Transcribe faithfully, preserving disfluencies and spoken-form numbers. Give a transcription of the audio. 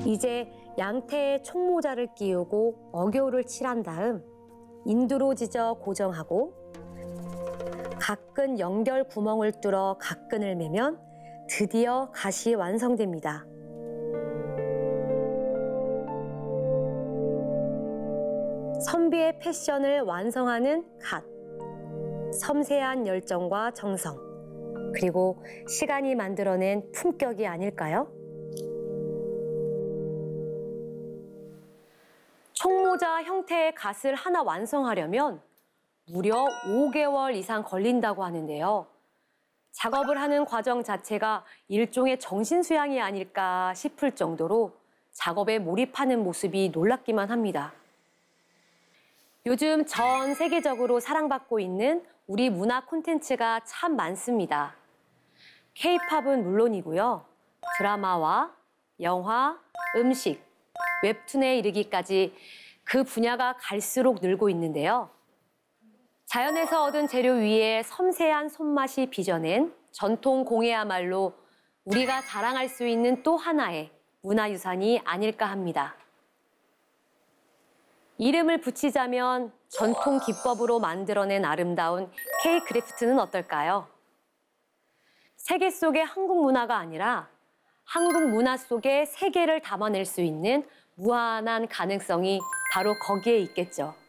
이제 양태에 총모자를 끼우고 어교를 칠한 다음 인두로 지져 고정하고 각근 연결 구멍을 뚫어 각근을 매면 드디어 갓이 완성됩니다. 선비의 패션을 완성하는 갓. 섬세한 열정과 정성, 그리고 시간이 만들어낸 품격이 아닐까요? 총모자 형태의 갓을 하나 완성하려면 무려 오 개월 이상 걸린다고 하는데요. 작업을 하는 과정 자체가 일종의 정신수양이 아닐까 싶을 정도로 작업에 몰입하는 모습이 놀랍기만 합니다. 요즘 전 세계적으로 사랑받고 있는 우리 문화 콘텐츠가 참 많습니다. 케이팝은 물론이고요. 드라마와 영화, 음식, 웹툰에 이르기까지 그 분야가 갈수록 늘고 있는데요. 자연에서 얻은 재료 위에 섬세한 손맛이 빚어낸 전통 공예야말로 우리가 자랑할 수 있는 또 하나의 문화유산이 아닐까 합니다. 이름을 붙이자면 전통 기법으로 만들어낸 아름다운 K-크래프트는 어떨까요? 세계 속의 한국 문화가 아니라 한국 문화 속의 세계를 담아낼 수 있는 무한한 가능성이 바로 거기에 있겠죠.